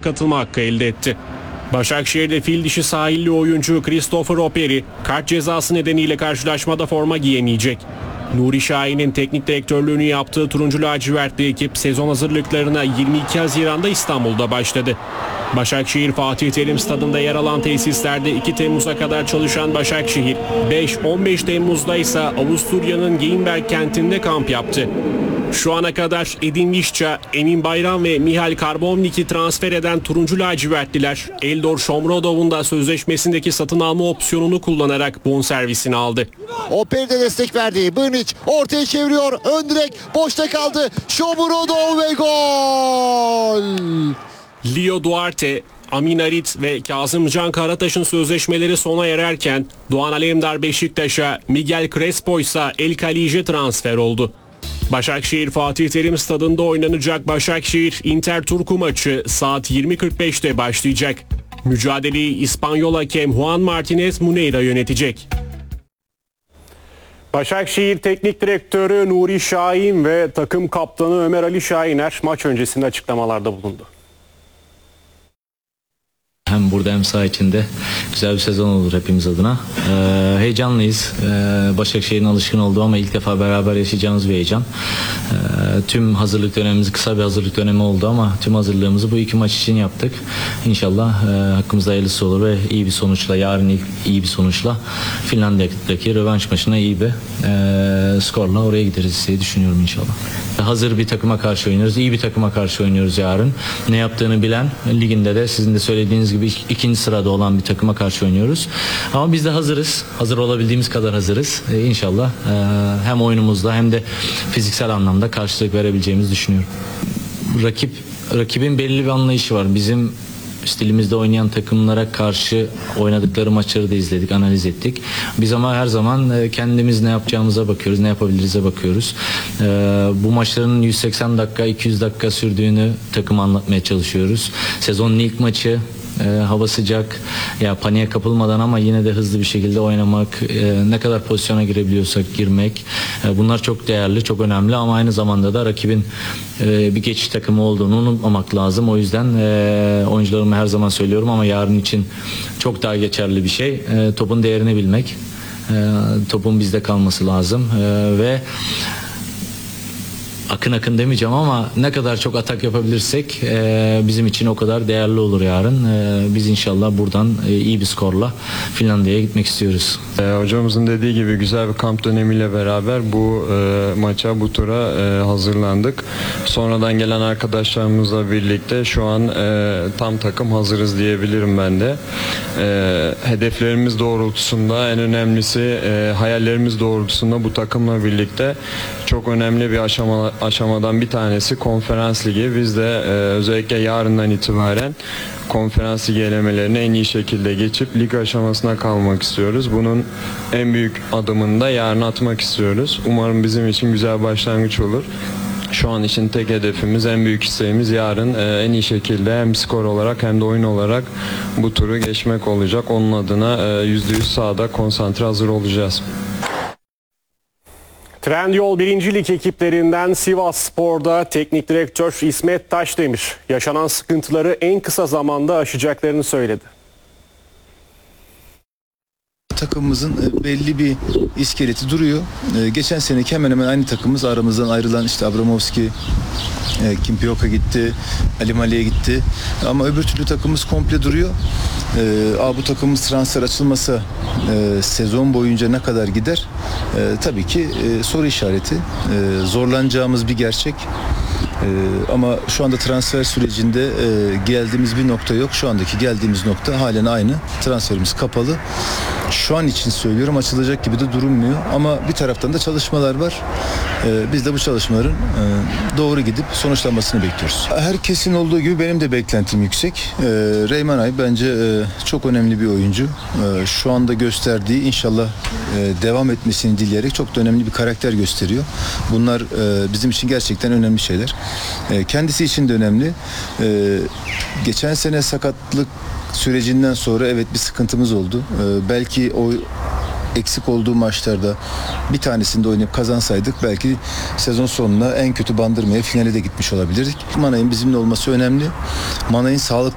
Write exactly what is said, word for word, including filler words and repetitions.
katılma hakkı elde etti. Başakşehir'de fil dişi sahilli oyuncu Christopher Operi kart cezası nedeniyle karşılaşmada forma giyemeyecek. Nuri Şahin'in teknik direktörlüğünü yaptığı turuncu lacivertli ekip sezon hazırlıklarına yirmi iki Haziran'da İstanbul'da başladı. Başakşehir Fatih Terim Stadında yer alan tesislerde iki Temmuz'a kadar çalışan Başakşehir, beş on beş Temmuz'da ise Avusturya'nın Geinberg kentinde kamp yaptı. Şu ana kadar Edin Visca, Emin Bayram ve Mihail Karbovnik'i transfer eden turuncu lacivertliler, Eldor Shomurodov'un da sözleşmesindeki satın alma opsiyonunu kullanarak bonservisini aldı. Operi de destek verdi. Brnic ortaya çeviriyor. Ön direk boşta kaldı. Shomurodov ve gol! Leo Duarte, Amin Arit ve Kazımcan Karataş'ın sözleşmeleri sona ererken Doğan Alemdar Beşiktaş'a, Miguel Crespo ise El Khalije transfer oldu. Başakşehir Fatih Terim Stadında oynanacak Başakşehir Inter Turku maçı saat yirmi kırk beşte başlayacak. Mücadeleyi İspanyol hakem Juan Martinez Muneira yönetecek. Başakşehir Teknik Direktörü Nuri Şahin ve takım kaptanı Ömer Ali Şahiner maç öncesinde açıklamalarda bulundu. Hem burada hem saha içinde güzel bir sezon olur hepimiz adına. Ee, heyecanlıyız. Ee, Başakşehir'in alışkın olduğu ama ilk defa beraber yaşayacağımız bir heyecan. Ee, tüm hazırlık dönemimiz kısa bir hazırlık dönemi oldu ama tüm hazırlığımızı bu iki maç için yaptık. İnşallah e, hakkımızda hayırlısı olur ve iyi bir sonuçla, yarın ilk, iyi bir sonuçla Finlandiya'daki rövanş maçına iyi bir e, skorla oraya gideriz diye düşünüyorum inşallah. Hazır bir takıma karşı oynuyoruz. İyi bir takıma karşı oynuyoruz yarın. Ne yaptığını bilen, liginde de sizin de söylediğiniz gibi ikinci sırada olan bir takıma karşı oynuyoruz. Ama biz de hazırız. Hazır olabildiğimiz kadar hazırız. Ee, İnşallah e, hem oyunumuzda hem de fiziksel anlamda karşılık verebileceğimizi düşünüyorum. Rakip rakibin belli bir anlayışı var. Bizim stilimizde oynayan takımlara karşı oynadıkları maçları da izledik, analiz ettik. Biz ama her zaman kendimiz ne yapacağımıza bakıyoruz, ne yapabiliriz'e bakıyoruz. Ee, bu maçların yüz seksen dakika, iki yüz dakika sürdüğünü takıma anlatmaya çalışıyoruz. Sezonun ilk maçı. E, hava sıcak, ya paniğe kapılmadan ama yine de hızlı bir şekilde oynamak, e, ne kadar pozisyona girebiliyorsak girmek, e, bunlar çok değerli, çok önemli ama aynı zamanda da rakibin e, bir geçiş takımı olduğunu unutmamak lazım. O yüzden e, oyuncularıma her zaman söylüyorum ama yarın için çok daha geçerli bir şey. E, topun değerini bilmek, e, topun bizde kalması lazım e, ve akın akın demeyeceğim ama ne kadar çok atak yapabilirsek e, bizim için o kadar değerli olur yarın. E, biz inşallah buradan e, iyi bir skorla Finlandiya'ya gitmek istiyoruz. E, hocamızın dediği gibi güzel bir kamp dönemiyle beraber bu e, maça, bu tura e, hazırlandık. Sonradan gelen arkadaşlarımızla birlikte şu an e, tam takım hazırız diyebilirim ben de. E, hedeflerimiz doğrultusunda, en önemlisi e, hayallerimiz doğrultusunda bu takımla birlikte çok önemli bir aşama, aşamadan bir tanesi Konferans Ligi. Biz de e, özellikle yarından itibaren Konferans Ligi elemelerine en iyi şekilde geçip lig aşamasına kalmak istiyoruz. Bunun en büyük adımını da yarın atmak istiyoruz. Umarım bizim için güzel başlangıç olur. Şu an için tek hedefimiz, en büyük isteğimiz yarın e, en iyi şekilde hem skor olarak hem de oyun olarak bu turu geçmek olacak. Onun adına e, yüzde yüz sahada konsantre hazır olacağız. Trendyol birinci Lig ekiplerinden Sivasspor'da teknik direktör İsmet Taşdemir yaşanan sıkıntıları en kısa zamanda aşacaklarını söyledi. Takımımızın belli bir iskeleti duruyor. Geçen seneki hemen hemen aynı takımımız, aramızdan ayrılan işte Abramovski, Kimpioka gitti, Ali Mali'ye gitti. Ama öbür türlü takımımız komple duruyor. Aa, bu takımımız transfer açılmasa e, sezon boyunca ne kadar gider? E, tabii ki e, soru işareti. E, zorlanacağımız bir gerçek. Ee, ama şu anda transfer sürecinde e, geldiğimiz bir nokta yok. Şu andaki geldiğimiz nokta halen aynı. Transferimiz kapalı. Şu an için söylüyorum, açılacak gibi de durulmuyor. Ama bir taraftan da çalışmalar var. Ee, biz de bu çalışmaların e, doğru gidip sonuçlanmasını bekliyoruz. Herkesin olduğu gibi benim de beklentim yüksek. Ee, Reyman Ay bence e, çok önemli bir oyuncu. Ee, şu anda gösterdiği, inşallah e, devam etmesini dileyerek çok da önemli bir karakter gösteriyor. Bunlar e, bizim için gerçekten önemli şeyler. E, kendisi için de önemli. E, geçen sene sakatlık sürecinden sonra evet bir sıkıntımız oldu. Ee, belki o eksik olduğu maçlarda bir tanesinde oynayıp kazansaydık belki sezon sonuna en kötü Bandırma'ya finale de gitmiş olabilirdik. Manay'ın bizimle olması önemli. Manay'ın sağlık